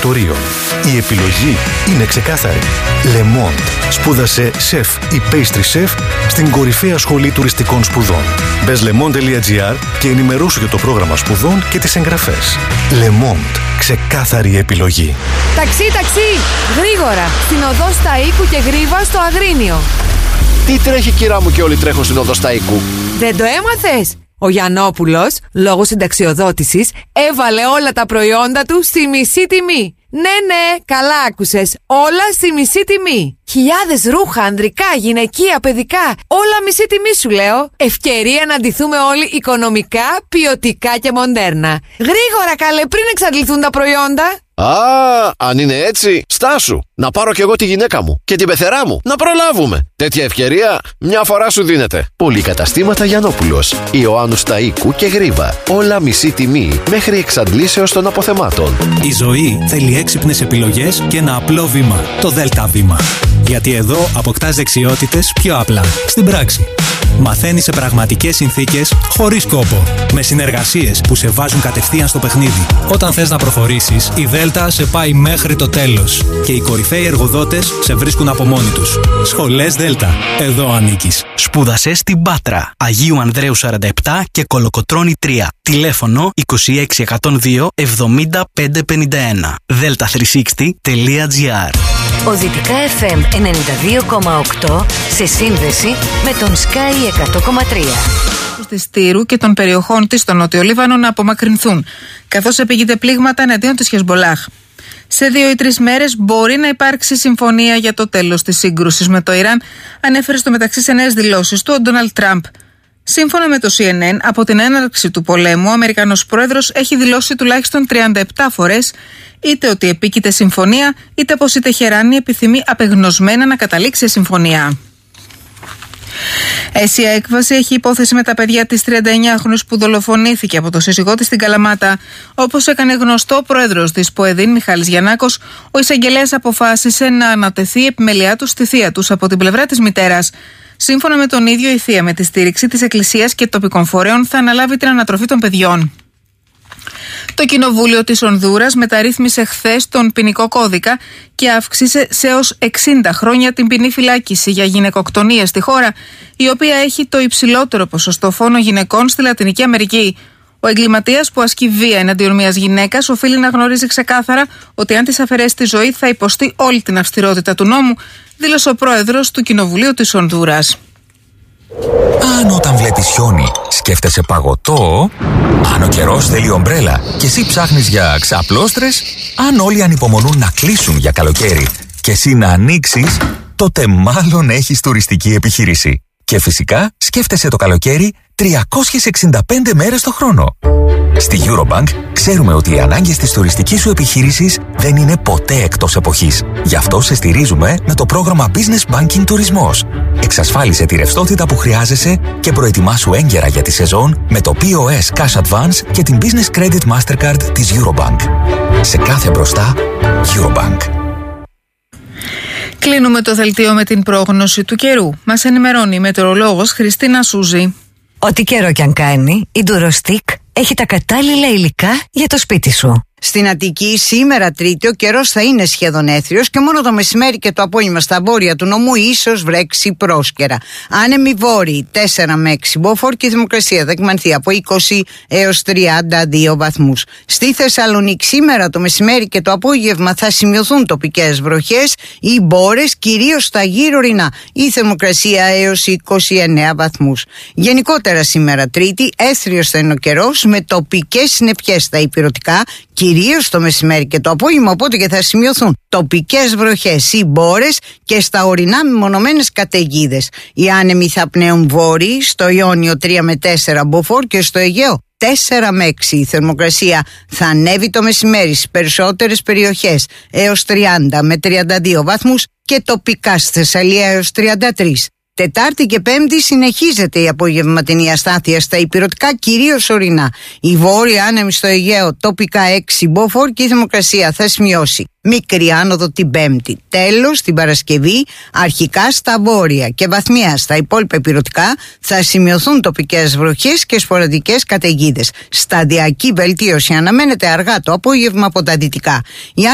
Η επιλογή είναι ξεκάθαρη. Le Monde. Σπούδασε σεφ ή pastry chef στην κορυφαία σχολή τουριστικών σπουδών. Μπες lemonde.gr και ενημερώσου για το πρόγραμμα σπουδών και τις εγγραφές. Le Monde. Ξεκάθαρη επιλογή. Ταξί! Γρήγορα! Στην οδό Σταΐκου και Γρίβα στο Αγρίνιο. Τι τρέχει, κυρά μου, και όλοι τρέχουν στην οδό Σταΐκου? Δεν το έμαθες? Ο Γιαννόπουλος, λόγω συνταξιοδότησης, έβαλε όλα τα προϊόντα του στη μισή τιμή. Ναι, καλά άκουσες. Όλα στη μισή τιμή. Χιλιάδες ρούχα, ανδρικά, γυναικεία, παιδικά. Όλα μισή τιμή σου λέω. Ευκαιρία να ντυθούμε όλοι οικονομικά, ποιοτικά και μοντέρνα. Γρήγορα καλέ, πριν εξαντληθούν τα προϊόντα. Αν είναι έτσι, στάσου. Να πάρω κι εγώ τη γυναίκα μου και την πεθερά μου. Να προλάβουμε. Τέτοια ευκαιρία μια φορά σου δίνεται. Πολυκαταστήματα Γιαννόπουλος, Ιωάννου Σταΐκου και Γρίβα. Όλα μισή τιμή μέχρι εξαντλήσεως των αποθεμάτων. Η ζωή θέλει έξυπνες επιλογές και ένα απλό βήμα. Το ΔΕΛΤΑ βήμα. Γιατί εδώ αποκτάς δεξιότητες πιο απλά, στην πράξη. Μαθαίνεις σε πραγματικές συνθήκες, χωρίς κόπο. Με συνεργασίες που σε βάζουν κατευθείαν στο παιχνίδι. Όταν θες να προχωρήσεις, η ΔΕΛΤΑ σε πάει μέχρι το τέλος. Και οι κορυφαίοι εργοδότες σε βρίσκουν από μόνοι τους. Σχολές ΔΕΛΤΑ. Εδώ ανήκεις. Σπούδασε στην Πάτρα. Αγίου Ανδρέου 47 και Κολοκοτρώνη 3. Τηλέφωνο 26102 7551. delta360.gr. Ο Δυτικά FM 92,8 σε σύνδεση με τον Sky 100,3. Της Τύρου και των περιοχών της στο Νότιο Λίβανο να απομακρυνθούν, καθώς επήγεται πλήγματα εναντίον της Χεσμπολάχ. Σε 2 ή 3 μέρες μπορεί να υπάρξει συμφωνία για το τέλος της σύγκρουσης με το Ιράν, ανέφερε στο μεταξύ σε νέες δηλώσεις του ο Ντόναλντ Τραμπ. Σύμφωνα με το CNN, από την έναρξη του πολέμου, ο Αμερικανός πρόεδρος έχει δηλώσει τουλάχιστον 37 φορές είτε ότι επίκειται συμφωνία, είτε πως η Τεχεράνη επιθυμεί απεγνωσμένα να καταλήξει σε συμφωνία. Αίσια έκβαση έχει υπόθεση με τα παιδιά της 39χρονης που δολοφονήθηκε από το σύζυγό της στην Καλαμάτα. Όπως έκανε γνωστό ο πρόεδρος της ΠΟΕΔΗΝ, Μιχάλης Γιαννάκος, ο εισαγγελέας αποφάσισε να ανατεθεί η επιμελιά του στη θεία τους από την πλευρά της μητέρας. Σύμφωνα με τον ίδιο, η θεία, με τη στήριξη της Εκκλησίας και τοπικών φορέων, θα αναλάβει την ανατροφή των παιδιών. Το Κοινοβούλιο της Ονδούρας μεταρρύθμισε χθες τον ποινικό κώδικα και αύξησε σε έως 60 χρόνια την ποινή φυλάκιση για γυναικοκτονία στη χώρα, η οποία έχει το υψηλότερο ποσοστό φόνο γυναικών στη Λατινική Αμερική. Ο εγκληματίας που ασκεί βία εναντίον μιας γυναίκας οφείλει να γνωρίζει ξεκάθαρα ότι αν της αφαιρέσει τη ζωή θα υποστεί όλη την αυστηρότητα του νόμου, δήλωσε ο πρόεδρος του Κοινοβουλίου της Ονδούρας. Αν όταν βλέπεις χιόνι σκέφτεσαι παγωτό, αν ο καιρός θέλει ομπρέλα και εσύ ψάχνεις για ξαπλώστρες, αν όλοι ανυπομονούν να κλείσουν για καλοκαίρι και εσύ να ανοίξεις, τότε μάλλον έχεις τουριστική επιχείρηση. Και φυσικά σκέφτεσαι το καλοκαίρι 365 μέρες το χρόνο. Στη Eurobank ξέρουμε ότι οι ανάγκες της τουριστικής σου επιχείρησης δεν είναι ποτέ εκτός εποχής. Γι' αυτό σε στηρίζουμε με το πρόγραμμα Business Banking Τουρισμός. Εξασφάλισε τη ρευστότητα που χρειάζεσαι και προετοιμάσου έγκαιρα για τη σεζόν με το POS Cash Advance και την Business Credit Mastercard της Eurobank. Σε κάθε μπροστά, Eurobank. Κλείνουμε το δελτίο με την πρόγνωση του καιρού. Μας ενημερώνει η μετεωρολόγος Χριστίνα Σούζη. Ό,τι καιρό κι αν κάνει, η Durostic έχει τα κατάλληλα υλικά για το σπίτι σου. Στην Αττική σήμερα Τρίτη ο καιρός θα είναι σχεδόν έθριος και μόνο το μεσημέρι και το απόγευμα στα βόρεια του νομού ίσως βρέξει πρόσκαιρα. Άνεμοι βόρειοι 4 με 6 μποφόρ και η θερμοκρασία θα εκμανθεί από 20 έως 32 βαθμούς. Στη Θεσσαλονίκη σήμερα το μεσημέρι και το απόγευμα θα σημειωθούν τοπικές βροχές ή μπόρες, κυρίως στα γύρω ορεινά. Η θερμοκρασία έως 29 βαθμούς. Γενικότερα σήμερα Τρίτη έθριος θα είναι ο καιρός με τοπικές συννεφιές στα ηπειρωτικά, κυρίως το μεσημέρι και το απόγευμα, οπότε και θα σημειωθούν τοπικές βροχές ή μπόρες και στα ορεινά μεμονωμένες καταιγίδες. Οι άνεμοι θα πνέουν βόρειοι, στο Ιόνιο 3 με 4 μποφόρ και στο Αιγαίο 4 με 6. Η θερμοκρασία θα ανέβει το μεσημέρι στις περισσότερες περιοχές έως 30 με 32 βαθμούς και τοπικά στη Θεσσαλία έως 33. Τετάρτη και Πέμπτη συνεχίζεται η απογευματινή αστάθεια στα ηπειρωτικά, κυρίως ορεινά. Η βόρεια άνεμη στο Αιγαίο τοπικά 6 μποφόρ και η θερμοκρασία θα σημειώσει μικρή άνοδο την Πέμπτη. Τέλος, την Παρασκευή, αρχικά στα βόρεια και βαθμία στα υπόλοιπα ηπειρωτικά θα σημειωθούν τοπικές βροχές και σποραδικές καταιγίδες. Σταδιακή βελτίωση αναμένεται αργά το απόγευμα από τα δυτικά.